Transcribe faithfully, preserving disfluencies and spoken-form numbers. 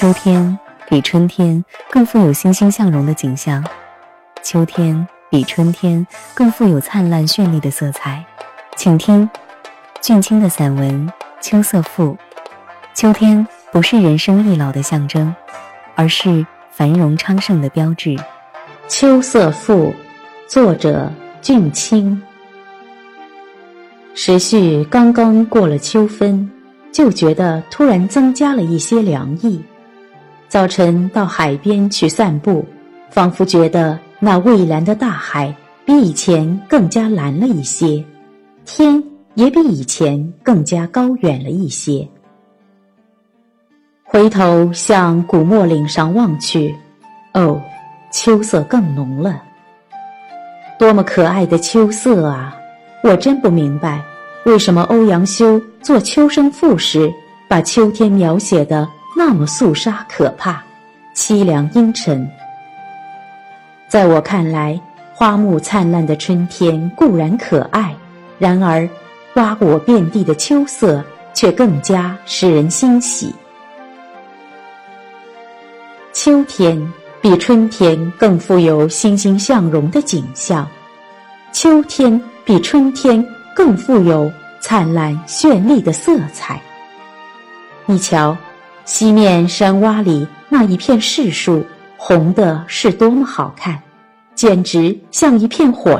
秋天比春天更富有欣欣向荣的景象，秋天比春天更富有灿烂绚丽的色彩。请听俊卿的散文《秋色赋》。秋天不是人生易老的象征，而是繁荣昌盛的标志。 秋色赋，作者俊卿。时序刚刚过了秋分，就觉得突然增加了一些凉意。早晨到海边去散步，仿佛觉得那蔚蓝的大海比以前更加蓝了一些，天也比以前更加高远了一些。回头向古墨岭上望去，哦，秋色更浓了。多么可爱的秋色啊！我真不明白，为什么欧阳修做秋声赋时，把秋天描写得那么肃杀可怕，凄凉阴沉。在我看来，花木灿烂的春天固然可爱，然而瓜果遍地的秋色却更加使人欣喜。秋天比春天更富有欣欣向荣的景象，秋天比春天更富有灿烂绚丽的色彩。你瞧，西面山洼里那一片柿树，红的是多么好看，简直像一片火